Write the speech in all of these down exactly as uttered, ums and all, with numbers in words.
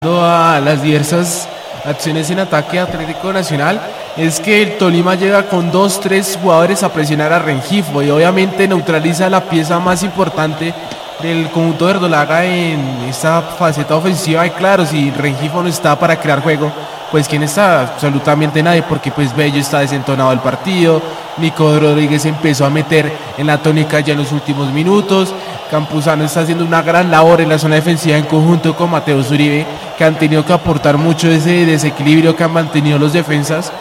A las diversas acciones en ataque de Atlético Nacional es que el Tolima llega con dos, tres jugadores a presionar a Rengifo y obviamente neutraliza la pieza más importante del conjunto verdolaga en esta faceta ofensiva. Y claro, si Rengifo no está para crear juego, pues ¿quién está? Absolutamente nadie, porque pues Bello está desentonado del partido, Nico Rodríguez empezó a meter en la tónica ya en los últimos minutos, Campuzano está haciendo una gran labor en la zona defensiva en conjunto con Mateus Uribe, que han tenido que aportar mucho ese desequilibrio que han mantenido los defensas.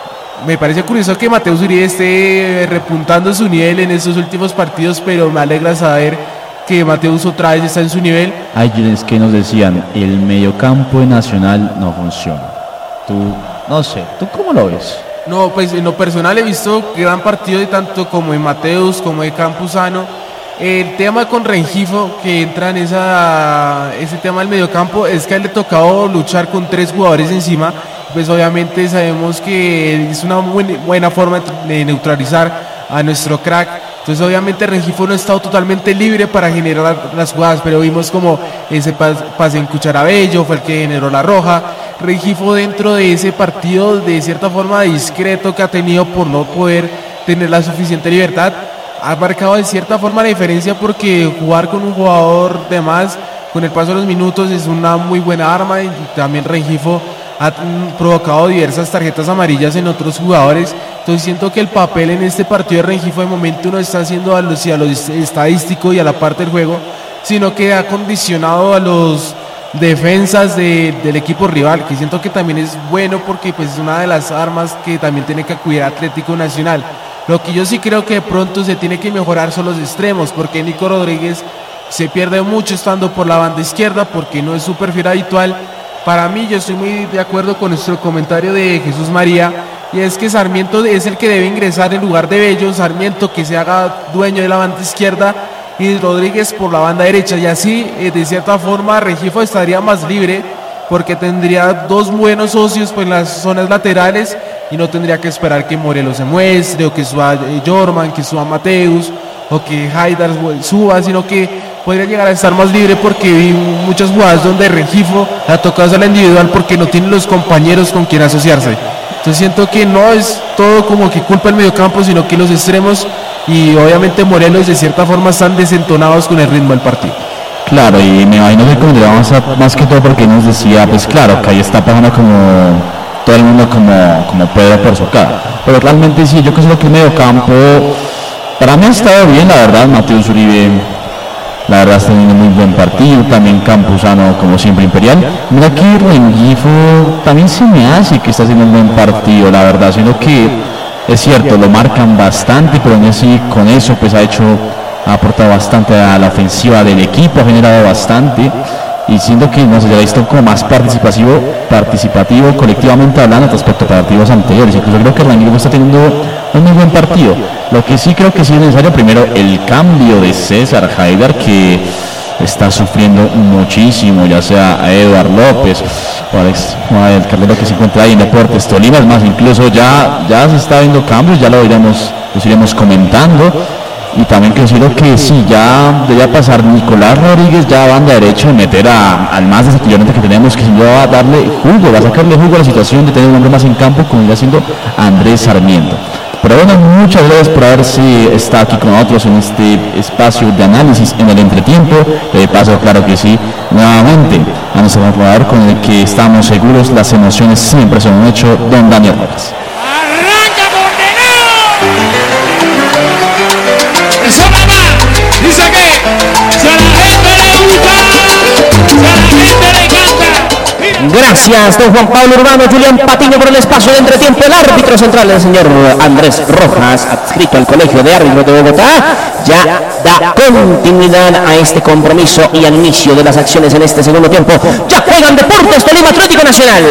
Me parece curioso que Mateus Uribe esté repuntando su nivel en estos últimos partidos, pero me alegra saber que Mateus otra vez está en su nivel. Ayer es que nos decían, el mediocampo de Nacional no funciona. Tú, no sé, ¿tú cómo lo ves? No, pues en lo personal he visto gran partido de tanto como de Mateus como de Campuzano. El tema con Rengifo, que entra en esa, ese tema del mediocampo, es que a él le ha tocado luchar con tres jugadores encima. Pues obviamente sabemos que es una buena, buena forma de neutralizar a nuestro crack. Entonces obviamente Rengifo no ha estado totalmente libre para generar las jugadas, pero vimos como ese pase en Cucharabello fue el que generó la roja. Rengifo dentro de ese partido de cierta forma discreto que ha tenido por no poder tener la suficiente libertad, ha marcado de cierta forma la diferencia, porque jugar con un jugador de más con el paso de los minutos es una muy buena arma. Y también Rengifo ha provocado diversas tarjetas amarillas en otros jugadores. Entonces siento que el papel en este partido de Rengifo de momento no está haciendo a los, a lo estadístico y a la parte del juego, sino que ha condicionado a los defensas de, del equipo rival, que siento que también es bueno, porque pues es una de las armas que también tiene que acudir Atlético Nacional. Lo que yo sí creo que de pronto se tiene que mejorar son los extremos, porque Nico Rodríguez se pierde mucho estando por la banda izquierda, porque no es su perfil habitual. Para mí, yo estoy muy de acuerdo con nuestro comentario de Jesús María, y es que Sarmiento es el que debe ingresar en lugar de Bello. Sarmiento que se haga dueño de la banda izquierda y Rodríguez por la banda derecha, y así eh, de cierta forma Rengifo estaría más libre, porque tendría dos buenos socios pues, en las zonas laterales, y no tendría que esperar que Morelos se muestre, o que suba eh, Jorman, que suba Mateus, o que Haidar suba, sino que podría llegar a estar más libre, porque vi muchas jugadas donde Rengifo le ha tocado a la individual porque no tiene los compañeros con quien asociarse. Entonces siento que no es todo como que culpa del mediocampo, sino que los extremos y obviamente Morelos de cierta forma están desentonados con el ritmo del partido. Claro, y me imagino que como le vamos a, más que todo porque nos decía, pues claro, que ahí está pasando como todo el mundo como, como Pedro por su cara. Pero realmente sí, yo creo que el mediocampo para mí ha estado bien, la verdad. Mateus Uribe, la verdad, está teniendo muy buen partido. También Campuzano, como siempre, imperial. Mira que Rengifo también se me hace que está haciendo un buen partido, la verdad, sino que es cierto, lo marcan bastante, pero aún así con eso pues ha hecho, ha aportado bastante a la ofensiva del equipo, ha generado bastante, y siendo que no sé, ya visto como más participativo, participativo colectivamente hablando respecto a partidos anteriores. Incluso creo que Rengifo está teniendo un muy buen partido. Lo que sí creo que sí es necesario, primero el cambio de César Haidar, que está sufriendo muchísimo, ya sea a Eduard López o Alex, o el Carlero que se encuentra ahí en Deportes Tolima. Es más, incluso ya, ya se está viendo cambios, ya lo iremos, los iremos comentando. Y también considero que sí, ya debería pasar Nicolás Rodríguez ya a banda derecha y meter a, al más desequilibrante que tenemos, que va a darle jugo, va a sacarle jugo a la situación de tener un hombre más en campo, como irá siendo Andrés Sarmiento. Pero bueno, muchas gracias por haberse estado aquí con nosotros en este espacio de análisis en el entretiempo. De paso, claro que sí, nuevamente a nuestro jugador con el que estamos seguros las emociones siempre son un hecho, don Daniel Rojas. ¡Arranca condenado! ¡Eso mamá! Dice que si a la gente le gusta, si a la gente le encanta. Gracias, don Juan Pablo Urbano, Julián Patiño por el espacio de entretiempo. El árbitro central, el señor Andrés Rojas, adscrito al Colegio de Árbitros de Bogotá, ya da continuidad a este compromiso y al inicio de las acciones en este segundo tiempo. Ya juegan Deportes Tolima Atlético Nacional.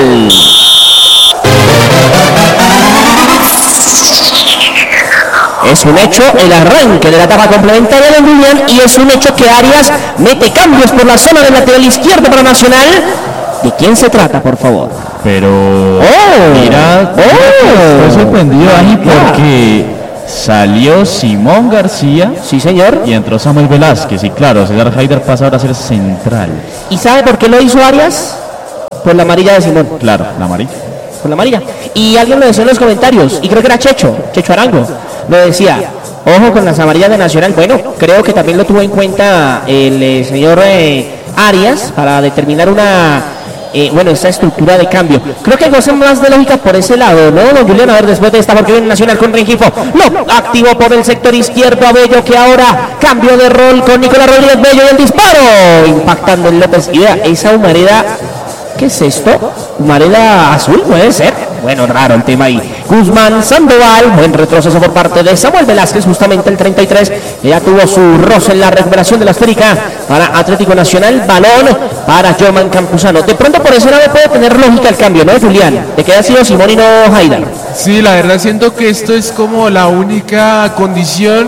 Es un hecho el arranque de la etapa complementaria de Julián, y es un hecho que Arias mete cambios por la zona del lateral izquierdo para Nacional. ¿De quién se trata, por favor? Pero oh, mira, oh, estoy sorprendido ahí porque salió Simón García, sí señor, y entró Samuel Velázquez, y claro, César Haidar pasa ahora a ser central. ¿Y sabe por qué lo hizo Arias? Por la amarilla de Simón. Claro, la amarilla. Por la amarilla. Y alguien lo decía en los comentarios, y creo que era Checho, Checho Arango, lo decía, ojo con las amarillas de Nacional. Bueno, creo que también lo tuvo en cuenta el eh, señor eh, Arias para determinar una... Eh, bueno, esta estructura de cambio. Creo que goza más de lógica por ese lado, ¿no, don Julián? A ver, después de esta, porque viene Nacional con Rengifo. Lo activó por el sector izquierdo a Bello, que ahora cambio de rol con Nicolás Rodríguez Bello y el disparo. Impactando en López. Y vea, esa humareda, ¿qué es esto? ¿Humareda azul? Puede ser. Bueno, raro el tema ahí. Guzmán Sandoval, buen retroceso por parte de Samuel Velázquez, justamente el treinta y tres. Ya tuvo su roce en la recuperación de la esférica para Atlético Nacional. Balón para Germán Campuzano. De pronto por ese lado puede tener lógica el cambio, ¿no, Julián? De que haya sido Simón y no Haidar. Sí, la verdad siento que esto es como la única condición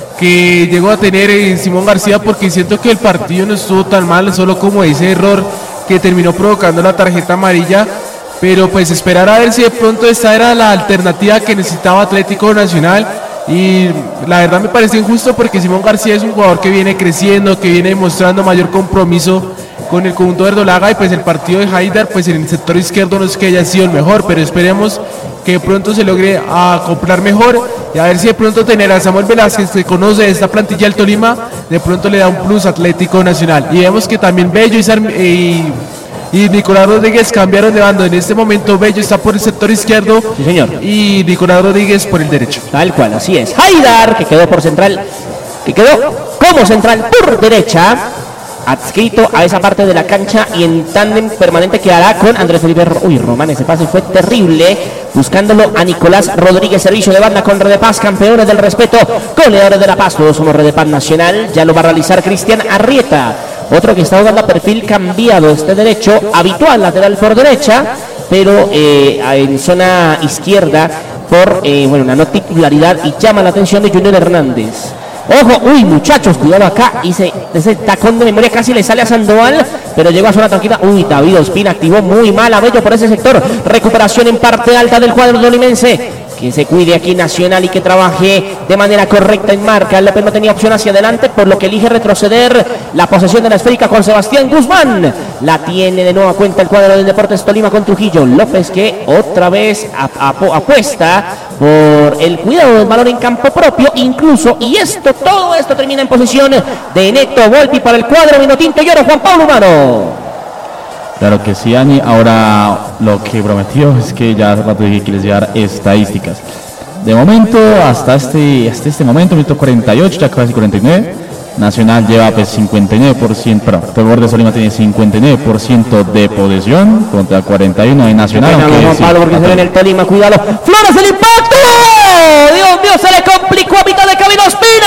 que llegó a tener eh, Simón García, porque siento que el partido no estuvo tan mal, solo como ese error que terminó provocando la tarjeta amarilla. Pero pues esperar a ver si de pronto esta era la alternativa que necesitaba Atlético Nacional. Y la verdad me parece injusto, porque Simón García es un jugador que viene creciendo, que viene mostrando mayor compromiso con el conjunto verdolaga. Y pues el partido de Haidar, pues en el sector izquierdo no es que haya sido el mejor, pero esperemos que de pronto se logre acoplar mejor, y a ver si de pronto tener a Samuel Velázquez, que conoce esta plantilla del Tolima, de pronto le da un plus a Atlético Nacional. Y vemos que también Bello y, Sarm y y Nicolás Rodríguez cambiaron de bando. En este momento Bello está por el sector izquierdo, sí, señor, y Nicolás Rodríguez por el derecho. Tal cual, así es. Haidar, que quedó por central, que quedó como central por derecha, adscrito a esa parte de la cancha, y en tándem permanente quedará con Andrés Felipe. Uy, Román, ese pase fue terrible, buscándolo a Nicolás Rodríguez. Servicio de banda con Red de Paz, campeones del respeto, goleadores de La Paz. Todos somos Red de Paz Nacional. Ya lo va a realizar Cristian Arrieta, otro que está jugando a perfil cambiado, este derecho, habitual lateral por derecha, pero eh, en zona izquierda por eh, bueno, una no titularidad, y llama la atención de Junior Hernández. Ojo, uy, muchachos, cuidado acá. Y se, ese tacón de memoria casi le sale a Sandoval, pero llegó a zona tranquila. Uy, David Ospina activó muy mal a Bello por ese sector. Recuperación en parte alta del cuadro tolimense. Que se cuide aquí Nacional y que trabaje de manera correcta en marca. El López no tenía opción hacia adelante, por lo que elige retroceder. La posesión de la esférica con Sebastián Guzmán. La tiene de nueva cuenta el cuadro del Deportes Tolima con Trujillo. López, que otra vez ap ap apuesta por el cuidado del balón en campo propio, incluso, y esto, todo esto termina en posesión de Neto Volpi para el cuadro vinotinto y oro, Juan Pablo Humano. Claro que sí, Ani. Ahora lo que prometió es que ya hace rato dije que les llevar estadísticas. De momento, hasta este, hasta este momento, minuto cuarenta y ocho, ya casi cuarenta y nueve, Nacional lleva pues cincuenta y nueve por ciento, perdón, el Deportes Tolima tiene cincuenta y nueve por ciento de posesión contra cuarenta y uno de Nacional. Bueno, aunque, Juan Pablo, porque sí, se ve en el Tolima, cuidado. ¡Flores, el impacto! ¡Dios mío, se le complicó a mitad de camino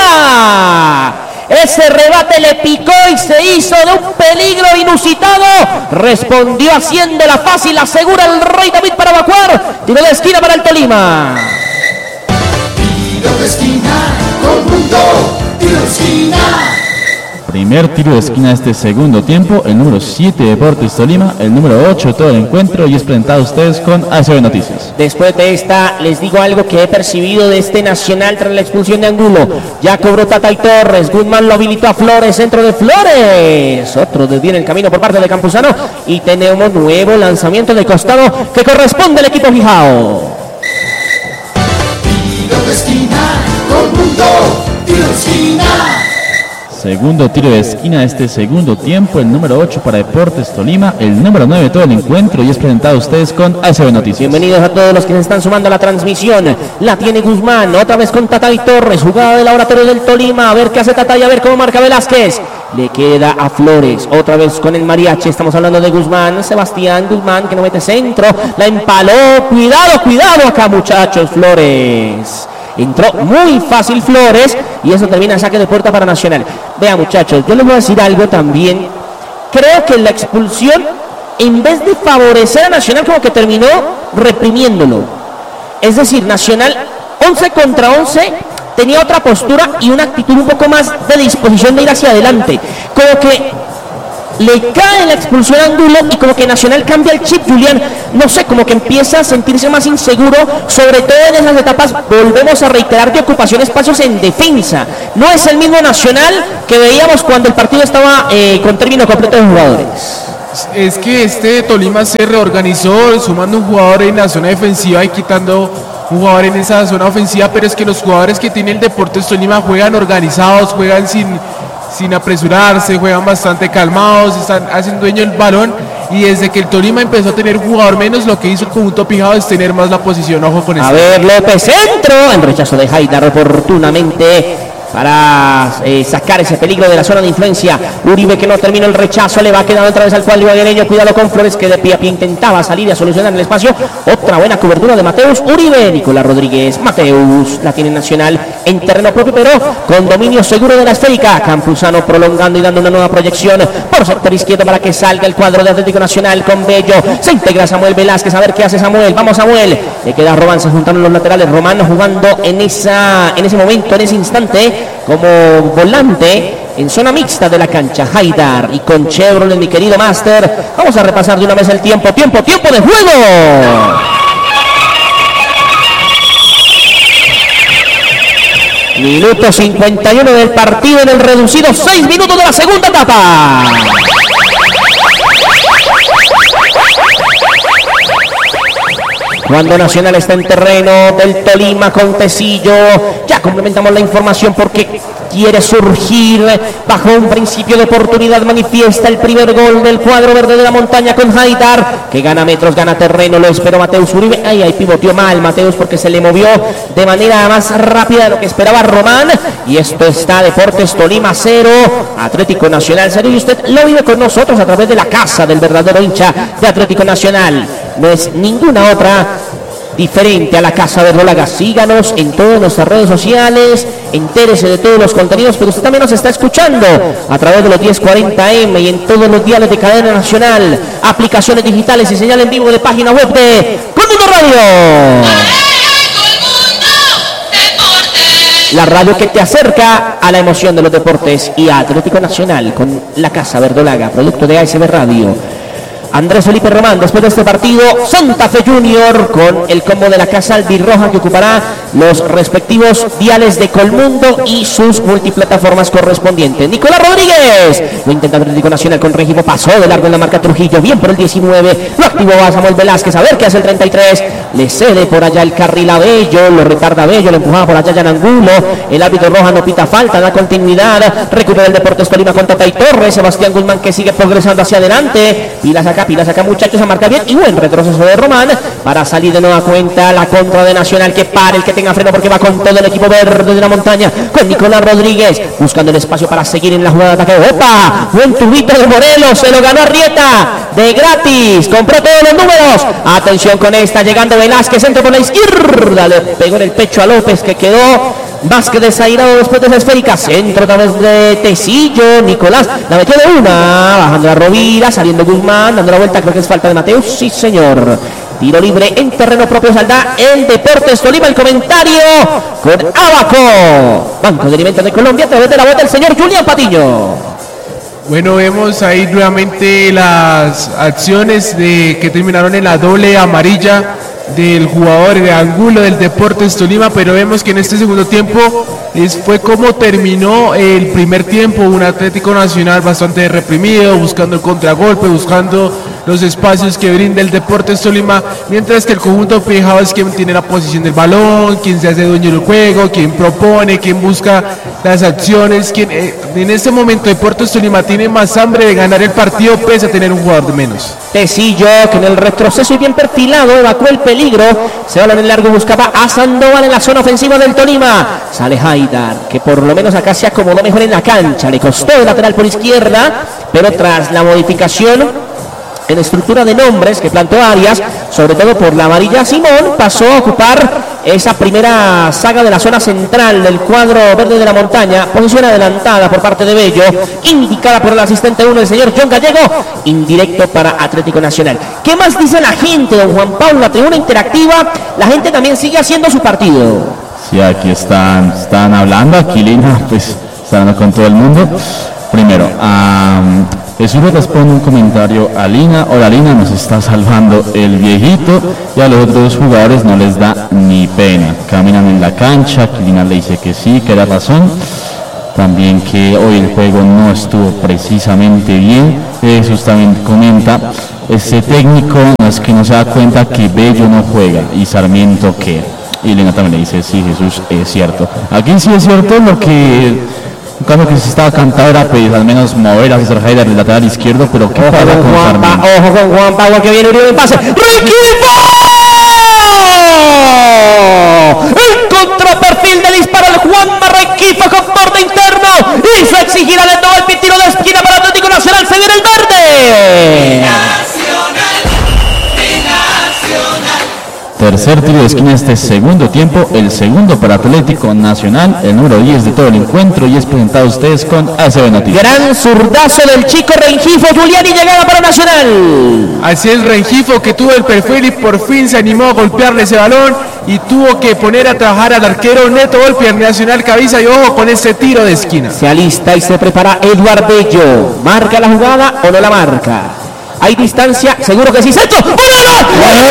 Ospina! Ese rebate le picó y se hizo de un peligro inusitado. Respondió haciéndola fácil, asegura el Rey David para evacuar. Tiro de esquina para el Tolima. Tiro de esquina, conjunto, tiro de esquina. Primer tiro de esquina de este segundo tiempo, el número siete de Deportes Tolima, el número ocho de todo el encuentro, y es presentado a ustedes con A C B Noticias. Después de esta, les digo algo que he percibido de este Nacional tras la expulsión de Angulo. Ya cobró Tatay Torres, Guzmán lo habilitó a Flores, centro de Flores. Otro desvío en el camino por parte de Campuzano, y tenemos nuevo lanzamiento de costado que corresponde al equipo Gijao. Tiro de esquina, conjunto, tiro de esquina. Segundo tiro de esquina de este segundo tiempo, el número ocho para Deportes Tolima, el número nueve de todo el encuentro, y es presentado a ustedes con A C B Noticias. Bienvenidos a todos los que se están sumando a la transmisión. La tiene Guzmán, otra vez con Tatay Torres, jugada del laboratorio del Tolima. A ver qué hace Tatay, a ver cómo marca Velázquez. Le queda a Flores, otra vez con el mariachi. Estamos hablando de Guzmán, Sebastián Guzmán, que no mete centro, la empaló. Cuidado, cuidado acá, muchachos. Flores entró muy fácil Flores, y eso termina en saque de puerta para Nacional. Vean, muchachos, yo les voy a decir algo también. Creo que la expulsión, en vez de favorecer a Nacional, como que terminó reprimiéndolo. Es decir, Nacional once contra once tenía otra postura y una actitud un poco más de disposición de ir hacia adelante. Como que le cae la expulsión a Angulo y como que Nacional cambia el chip, Julián. No sé, como que empieza a sentirse más inseguro, sobre todo en esas etapas, volvemos a reiterar, de ocupación de espacios en defensa. No es el mismo Nacional que veíamos cuando el partido estaba eh, con término completo de jugadores. Es que este Tolima se reorganizó sumando un jugador en la zona defensiva y quitando un jugador en esa zona ofensiva, pero es que los jugadores que tiene el Deportes Tolima juegan organizados, juegan sin, sin apresurarse, juegan bastante calmados, están haciendo dueño el balón, y desde que el Tolima empezó a tener un jugador menos, lo que hizo el conjunto Pijao es tener más la posición. Ojo con esto. A ver, López, centro, en rechazo de Haidar oportunamente para eh, sacar ese peligro de la zona de influencia. Uribe, que no termina el rechazo, le va quedando otra vez al cuadro ibaguereño. Cuidado con Flores, que de pie a pie intentaba salir y a solucionar el espacio. Otra buena cobertura de Mateus Uribe. Nicolás Rodríguez, Mateus la tiene Nacional en terreno propio, pero con dominio seguro de la esférica. Campuzano prolongando y dando una nueva proyección por sector izquierdo para que salga el cuadro de Atlético Nacional con Bello. Se integra Samuel Velázquez, a ver qué hace Samuel. Vamos, Samuel. Le queda Román, se juntaron los laterales. Román jugando en, esa, en ese momento, en ese instante, como volante en zona mixta de la cancha. Haidar y con Chevrolet, mi querido Master. Vamos a repasar de una vez el tiempo, tiempo, tiempo de juego. Minuto cincuenta y uno del partido en el reducido, seis minutos de la segunda etapa. Cuando Nacional está en terreno del Tolima con Tecillo, ya complementamos la información porque quiere surgir bajo un principio de oportunidad. Manifiesta el primer gol del cuadro verde de la montaña con Haidar, que gana metros, gana terreno, lo esperó Mateus Uribe. Ay, ahí pivoteó mal Mateus porque se le movió de manera más rápida de lo que esperaba Román. Y esto está Deportes Tolima cero, Atlético Nacional cero. Y usted lo vive con nosotros a través de la casa del verdadero hincha de Atlético Nacional. No es ninguna otra diferente a la Casa de Rolaga. Síganos en todas nuestras redes sociales, entérese de todos los contenidos, pero usted también nos está escuchando a través de los diez cuarenta eme y en todos los diales de cadena nacional, aplicaciones digitales y señal en vivo de página web de Colmundo Radio. La radio que te acerca a la emoción de los deportes y a Atlético Nacional con la Casa Verdolaga, producto de A S B Radio. Andrés Felipe Román, después de este partido, Santa Fe Junior con el combo de la casa albirroja que ocupará los respectivos diales de Colmundo y sus multiplataformas correspondientes. Nicolás Rodríguez, lo intenta Atlético Nacional con Regimo, pasó de largo en la marca Trujillo, bien por el diecinueve, lo activó a Samuel Velázquez, a ver qué hace el treinta y tres, le cede por allá el carril a Bello, lo retarda Bello, lo empujaba por allá Jan Angulo, el árbitro roja no pita falta, da continuidad, recupera el Deportes Tolima con Tata y Torres, Sebastián Guzmán que sigue progresando hacia adelante, pilas acá, pilas acá muchachos, a marcar bien y buen retroceso de Román para salir de nueva cuenta la contra de Nacional, que para el que tenga freno porque va con todo el equipo verde de la montaña, con Nicolás Rodríguez buscando el espacio para seguir en la jugada de ataque. ¡Opa! Buen tubito de Morelos, se lo ganó Arrieta de gratis, compró todos los números. Atención con esta, llegando Velázquez, centro por la izquierda, le pegó en el pecho a López que quedó Vázquez desairado después de esa esférica, centro otra vez de Tecillo, Nicolás la metió de una, bajando la Rovira, saliendo Guzmán, dando la vuelta, creo que es falta de Mateus, sí señor. Tiro libre en terreno propio, saldrá el Deportes Tolima. El comentario con Abaco, Banco de Alimentos de Colombia, a través de la voz del señor Julián Patiño. Bueno, vemos ahí nuevamente las acciones de que terminaron en la doble amarilla del jugador de Angulo del Deportes Tolima, pero vemos que en este segundo tiempo es, fue como terminó el primer tiempo, un Atlético Nacional bastante reprimido, buscando el contragolpe, buscando los espacios que brinda el Deportes Tolima, mientras que el conjunto Pijao es quien tiene la posición del balón, quien se hace dueño del juego, quien propone, quien busca las acciones, quien eh, en este momento Deportes Tolima tiene más hambre de ganar el partido pese a tener un jugador de menos. Tecillo, que en el retroceso y bien perfilado evacuó el peligro, se va en el largo, buscaba a Sandoval en la zona ofensiva del Tolima, sale Haidar, que por lo menos acá se acomodó mejor en la cancha, le costó el lateral por izquierda, pero tras la modificación en estructura de nombres que plantó Arias, sobre todo por la amarilla, Simón pasó a ocupar esa primera saga de la zona central del cuadro verde de la montaña, posición adelantada por parte de Bello, indicada por el asistente uno, el señor John Gallego, indirecto para Atlético Nacional. ¿Qué más dice la gente, don Juan Pablo? La tribuna interactiva, la gente también sigue haciendo su partido. Sí, aquí están, están hablando, aquí Lina, pues, está hablando con todo el mundo. Primero, um, Jesús le responde un comentario a Lina: hola Lina, nos está salvando el viejito, y a los otros dos jugadores no les da ni pena, caminan en la cancha. Lina le dice que sí, que era razón. también que hoy el juego no estuvo precisamente bien. Jesús también comenta, este técnico no es que no se da cuenta que Bello no juega y Sarmiento que, y Elena también le dice, sí Jesús, es cierto. Aquí sí es cierto lo que, un caso que se estaba cantando era pues al menos mover a César Heider del lateral izquierdo, pero ¿qué pasa con Sarmiento? Ojo con Juan Pablo que viene Uribe el pase. ¡Rengifo! El contraperfil de disparo el Juanma Rengifo con borde interno. Hizo exigir al Eto'o el tiro de esquina para Atlético Nacional. Se viene el verde. Tercer tiro de esquina este segundo tiempo, el segundo para Atlético Nacional, el número diez de todo el encuentro, y es presentado a ustedes con A C B Noticias. Gran zurdazo del chico Rengifo, Julián, y llegada para Nacional. Así es, Rengifo, que tuvo el perfil y por fin se animó a golpearle ese balón y tuvo que poner a trabajar al arquero Neto Volpi, Nacional cabeza y ojo con este tiro de esquina. Se alista y se prepara Eduard Bello. ¿Marca la jugada o no la marca? Hay distancia, seguro que sí. ¡Centro! ¡Gol!